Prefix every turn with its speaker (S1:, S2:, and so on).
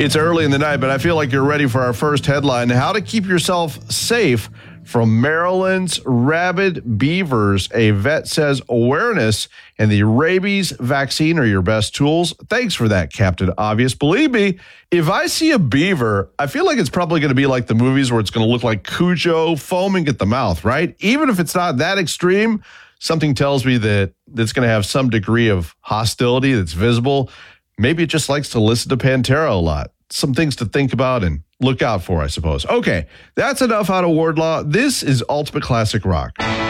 S1: It's early in the night, but I feel like you're ready for our first headline. How to keep yourself safe from Maryland's rabid beavers. A vet says awareness and the rabies vaccine are your best tools. Thanks for that, Captain Obvious. Believe me, if I see a beaver, I feel like it's probably going to be like the movies where it's going to look like Cujo foaming at the mouth, right? Even if it's not that extreme, something tells me that it's going to have some degree of hostility that's visible. Maybe it just likes to listen to Pantera a lot. Some things to think about and look out for, I suppose. Okay, that's enough out of Wardlaw. This is Ultimate Classic Rock.